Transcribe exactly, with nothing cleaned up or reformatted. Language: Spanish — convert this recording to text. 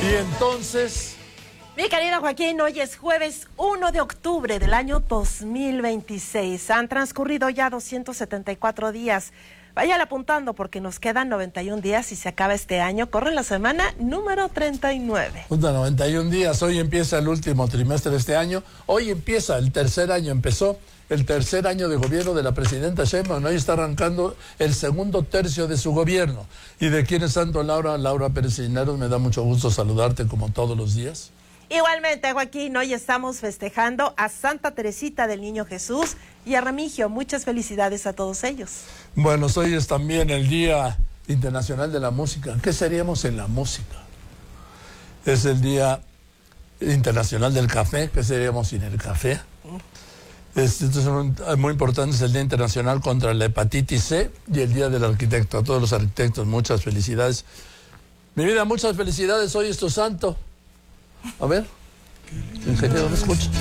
Y entonces... Mi querido Joaquín, hoy es jueves uno de octubre del año dos mil veintiséis. Han transcurrido ya doscientos setenta y cuatro días. Váyale apuntando porque nos quedan noventa y un días y se acaba este año. Corre la semana número treinta y nueve. Junta noventa y un días. Hoy empieza el último trimestre de este año. Hoy empieza el tercer año. Empezó el tercer año de gobierno de la presidenta Sheinbaum. Hoy está arrancando el segundo tercio de su gobierno. ¿Y de quién es santo Laura? Laura Pérez Cisneros, me da mucho gusto saludarte como todos los días. Igualmente, Joaquín, hoy estamos festejando a Santa Teresita del Niño Jesús y a Remigio. Muchas felicidades a todos ellos. Bueno, hoy es también el Día Internacional de la Música. ¿Qué seríamos sin la música? Es el Día Internacional del Café. ¿Qué seríamos sin el café? Esto es muy importante, es el Día Internacional contra la Hepatitis C y el Día del Arquitecto. A todos los arquitectos, muchas felicidades. Mi vida, muchas felicidades. Hoy es tu santo. A ver, ingeniero, ¿me escucha?